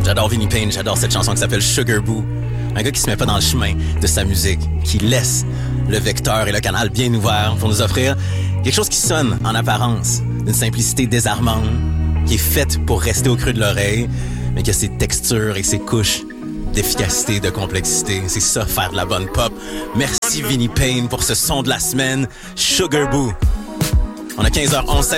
J'adore Vinnie Payne, j'adore cette chanson qui s'appelle Sugar Boo. Un gars qui se met pas dans le chemin de sa musique, qui laisse le vecteur et le canal bien ouverts pour nous offrir quelque chose qui sonne en apparence d'une simplicité désarmante, qui est faite pour rester au creux de l'oreille, mais qui a ses textures et ses couches d'efficacité, de complexité. C'est ça, faire de la bonne pop. Merci Vinnie Payne pour ce son de la semaine, Sugar Boo. On a 15h11.